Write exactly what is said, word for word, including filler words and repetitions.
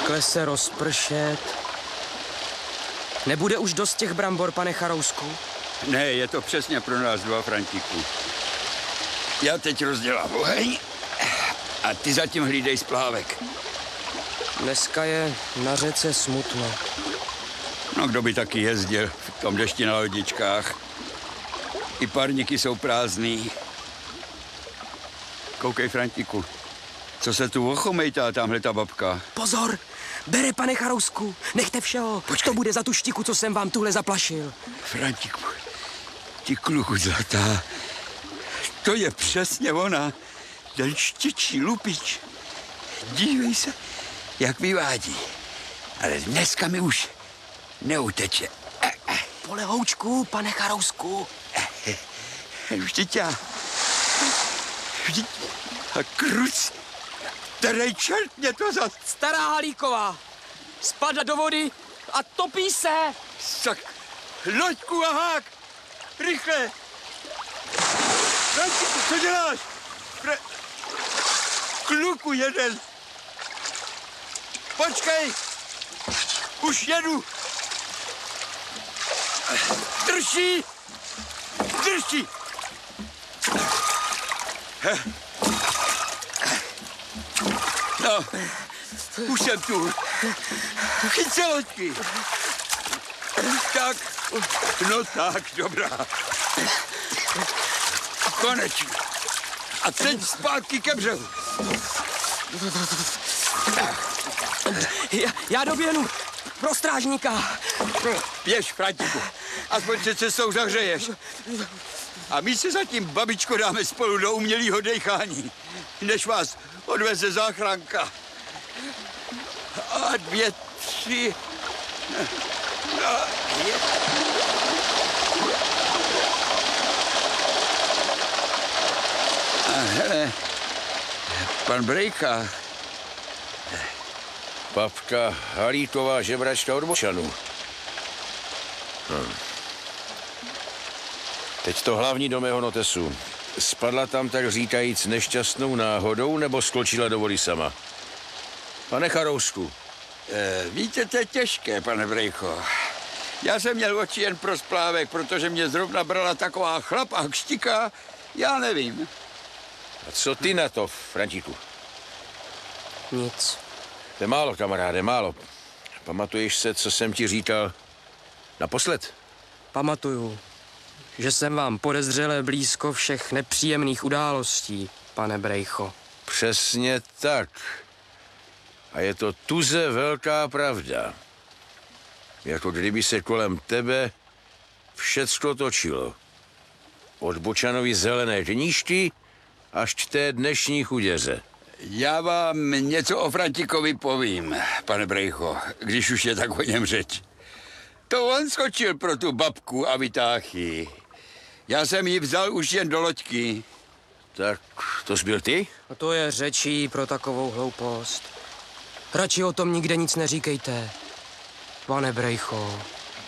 Rychle se rozpršet. Nebude už dost těch brambor, pane Charousku? Ne, je to přesně pro nás dva, Frantiku. Já teď rozdělám oheň a ty zatím hlídej splávek. Dneska je na řece smutno. No, kdo by taky jezdil v tom dešti na lodičkách? I parníky jsou prázdný. Koukej, Frantiku, co se tu ochomejtá tamhle ta babka? Pozor! Bere, pane Charousku! Nechte všeho! Počkej. To bude za tu štiku, co jsem vám tuhle zaplašil. Frantiku, ty kluku zlatá, to je přesně ona, ten štičí lupič. Dívej se, jak vyvádí. Ale dneska mi už neuteče. Po lehoučku, pane Charousku. Vždyť já... Vždyť... A kruc... Který čert mě to za... Stará Halíková. Spadla do vody a topí se. Sak... Loďku a hák! Rychle! Frantiku, co děláš? Fra... Kluku jeden! Počkej! Už jedu! Drží! Drží! No, už jsem tu. Chyť se, loďky. Tak, no tak, dobrá. Konečně. A teď zpátky ke břehu. Já, já doběhnu pro strážníka. Běž, Frantiku. Aspoň se cestou zahřeješ. A my se zatím, babičko, dáme spolu do umělého dechání, než vás odveze záchranka. A dvě, tři... A dvě... A hele, pan Brejcha. Babka Halíková, žebračka od Bočanů. Hm. Teď to hlavní do mého notesu. Spadla tam, tak říkajíc, nešťastnou náhodou, nebo skočila do vody sama? Pane Charousku. E, víte, to je těžké, pane Brejcho. Já jsem měl oči jen pro splávek, protože mě zrovna brala taková chlapá kštika, já nevím. A co ty na to, Frantiku? Nic. To je málo, kamaráde, málo. Pamatuješ se, co jsem ti říkal naposled? Pamatuju, že jsem vám podezřele blízko všech nepříjemných událostí, pane Brejcho. Přesně tak. A je to tuze velká pravda. Jako kdyby se kolem tebe všecko točilo. Od Bočanovy zelené knížky až k té dnešní chuděře. Já vám něco o Frantikovi povím, pane Brejcho, když už je tak o něm řeč. To on skočil pro tu babku a vytáchy. Já jsem ji vzal už jen do loďky. Tak to jsi byl ty? A to je řečí pro takovou hloupost. Radši o tom nikde nic neříkejte, pane Brejcho.